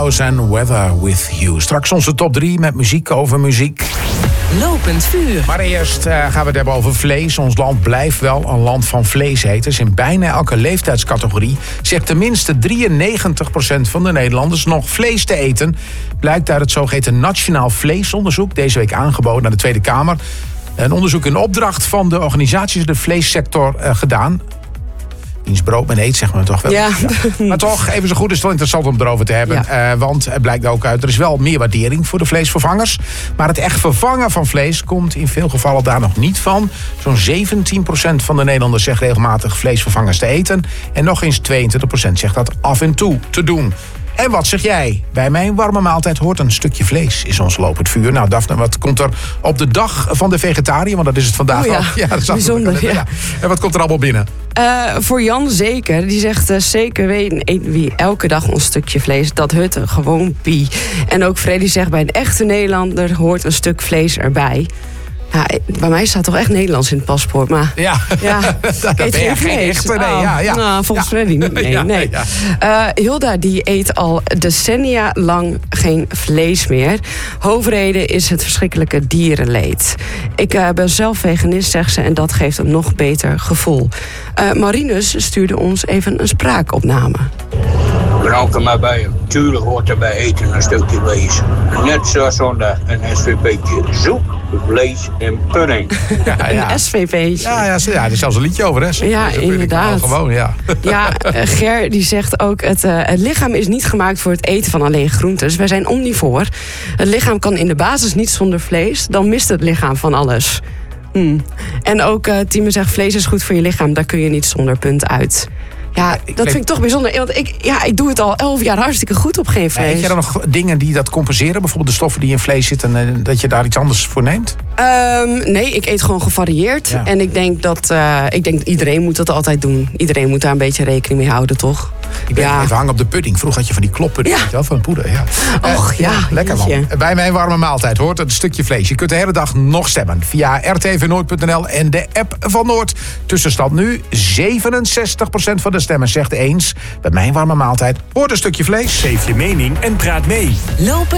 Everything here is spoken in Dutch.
House en Weather With You. Straks onze top 3 met muziek over muziek. Lopend vuur. Maar eerst gaan we het hebben over vlees. Ons land blijft wel een land van vleeseters. In bijna elke leeftijdscategorie zegt tenminste 93% van de Nederlanders nog vlees te eten. Blijkt uit het zogeheten Nationaal Vleesonderzoek, deze week aangeboden aan de Tweede Kamer. Een onderzoek in opdracht van de organisaties de vleessector gedaan. Dienst brood met eet, zeggen we toch wel. Ja. Maar toch, even zo goed is het wel interessant om het erover te hebben. Ja. Want het blijkt ook uit, er is wel meer waardering voor de vleesvervangers. Maar het echt vervangen van vlees komt in veel gevallen daar nog niet van. Zo'n 17% van de Nederlanders zegt regelmatig vleesvervangers te eten. En nog eens 22% zegt dat af en toe te doen. En wat zeg jij? Bij mijn warme maaltijd hoort een stukje vlees, is ons lopend vuur. Nou, Daphne, wat komt er op de dag van de vegetariër? Want dat is het vandaag al. Ja, dat is bijzonder. Ja. En wat komt er allemaal binnen? Voor Jan zeker. Die zegt zeker weten wie elke dag een stukje vlees. Dat hut gewoon pie. En ook Freddy zegt bij een echte Nederlander hoort een stuk vlees erbij. Ja, bij mij staat toch echt Nederlands in het paspoort, maar... Ja, dat ben je geen echte, nee. Ja. Nou, volgens Freddy niet, nee. Ja. Hilda, die eet al decennia lang geen vlees meer. Hoofdreden is het verschrikkelijke dierenleed. Ik ben zelf veganist, zegt ze, en dat geeft een nog beter gevoel. Marinus stuurde ons even een spraakopname. Rank er maar bij. Tuurlijk hoort er bij eten een stukje vlees. Net zoals zondag een SVP'tje soep, vlees en pudding. Een SVP'tje. Ja, er is zelfs een liedje over, hè? Ja, inderdaad. Gewoon, ja. Ja, Ger die zegt ook, het lichaam is niet gemaakt voor het eten van alleen groentes. Wij zijn omnivoor. Het lichaam kan in de basis niet zonder vlees. Dan mist het lichaam van alles. En ook Tieme zegt, vlees is goed voor je lichaam. Daar kun je niet zonder punt uit. Ja, dat vind ik toch bijzonder. Want ik doe het al 11 jaar hartstikke goed op geen vlees. Eet je dan nog dingen die dat compenseren? Bijvoorbeeld de stoffen die in vlees zitten en dat je daar iets anders voor neemt? Nee, ik eet gewoon gevarieerd. Ja. En ik denk dat iedereen moet dat altijd doen. Iedereen moet daar een beetje rekening mee houden, toch? Ik ben even hangen op de pudding. Vroeger had je van die kloppudding, weet je wel, van poeder. Ja. Och, lekker man. Bij mijn warme maaltijd hoort het een stukje vlees. Je kunt de hele dag nog stemmen via rtvnoord.nl en de app van Noord. Tussenstand nu, 67% van de stemmen zegt eens. Bij mijn warme maaltijd hoort een stukje vlees. Geef je mening en praat mee. Lopen